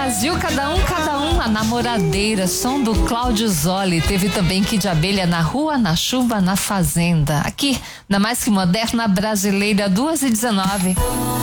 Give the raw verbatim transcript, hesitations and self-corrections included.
Brasil, cada um, cada um, a namoradeira, som do Cláudio Zoli. Teve também Kid Abelha, na rua, na chuva, na fazenda. Aqui, na mais que moderna brasileira, duas e dezenove.